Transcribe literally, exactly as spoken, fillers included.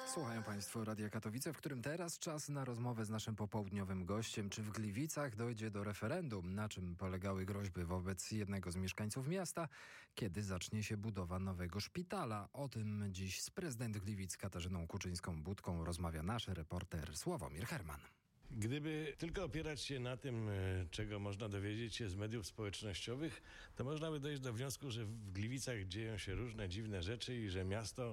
Słuchają Państwo Radia Katowice, w którym teraz czas na rozmowę z naszym popołudniowym gościem. Czy w Gliwicach dojdzie do referendum? Na czym polegały groźby wobec jednego z mieszkańców miasta? Kiedy zacznie się budowa nowego szpitala? O tym dziś z prezydent Gliwic Katarzyną Kuczyńską-Budką rozmawia nasz reporter Sławomir Herman. Gdyby tylko opierać się na tym, czego można dowiedzieć się z mediów społecznościowych, to można by dojść do wniosku, że w Gliwicach dzieją się różne dziwne rzeczy i że miasto